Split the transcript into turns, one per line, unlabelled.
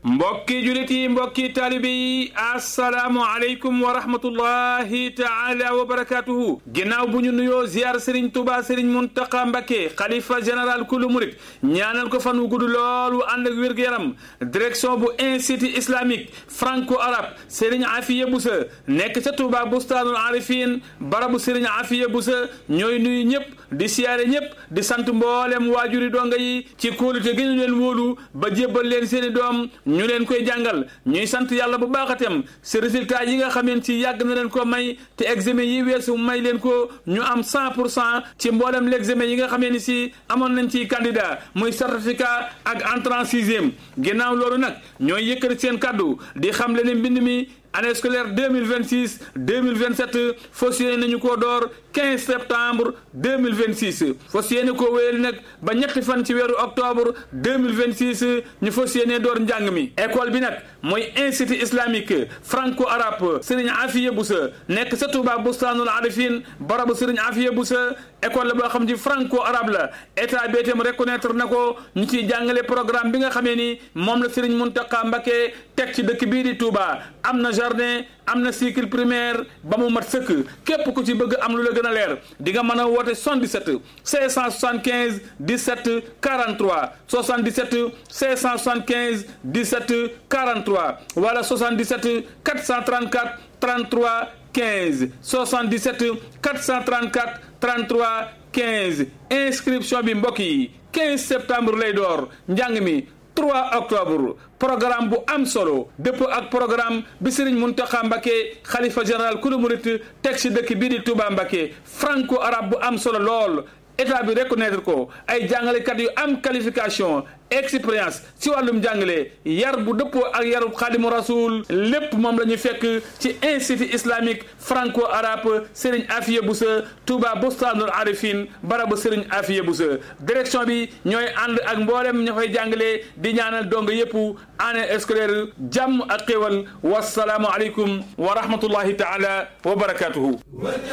mbokki julit yi mbokki taalibe yi assalaamu aleykum wa rahmatullahi taala wa barakatuhu ginnaaw bu ñu nuyoo ziar Serigne Touba Serigne Mountakha Mbacké xalifa général kulu murit ñaanal ko fan wu gudd loolu ànd ak wér-gu-yaram direction bu institut islamique franco arabe Serigne Afiya Boussa nekk ca Touba Bustaanul Arifin barabu Serigne Afiya Boussa ñooy nuyu ñëpp di siyaare ñëpp di sant mboolem waajuri donga yi ci kóolute gi ñu leen wóolu ba jébbal leen seeni doom ñu leen koy jàngal ñuy sant yàlla bu baaxatem ci résultat yi nga xameen ci yàgg na leen ko may te examen yi weesu may leen ko ñu am 100% ci mboolem l'examen yi nga xamee ni si amoon nañ ci candidat muy certificat ak entrée en sixième ginnaaw loolu nag ñooy yëkkati seen kaddu di xam leen mbind mi année scolaire 2026 2027 fas yéene nañu koo door 15 septembre 2026 fas yéene koo wéyal nag ba ñetti fan ci weeru octobre 2026 ñu fas yéene door njàng mi école bi nag mooy institut islamique franco arabe Serigne Afiya Boussa nekk sa Touba Bustaanul Arifin barabu Serigne Afiya Boussa école la boo xam ci franco arabe la état bi itam reconnaître na ko ñu ciy jàngale programme bi nga xamee ni moom la Serigne Mountakha Mbacké teg ci dëkk bii di Touba am na jardin am na cycle primaire ba mu mat sëkk képp ku ci bëgg am lu la gën a leer di nga mën a woote 77 575 17 43 77 575 17 43 wala 77 434 33 15 77 434 33 15 inscription bi mbokk yi 15 septembre lay door njàng mi 3 octobre programme bu am solo dëppoo ak programme bi Serigne Mountakha Mbacké xalifa général kulu murit teg ci dëkk bii di Touba Mbacké franco arabe bu am solo lool état bi reconnaître ko ay jàngalekat yu am qualification expérience ci wàllum jàngale yar bu dëppoo ak yarub Xaadimu Rasuul lépp moom la ñu fekk ci institut islamique franco arabe Serigne Afiya Boussa Touba Bustaanul Arifin barabu Serigne Afiya Boussa direction bi ñooy ànd ak mboolem ña fay jàngale di ñaanal dong yëpp année scolaire jàmm ak xéwal wasalaamu aleykum wa rahmatullahi taala wa barakatuhu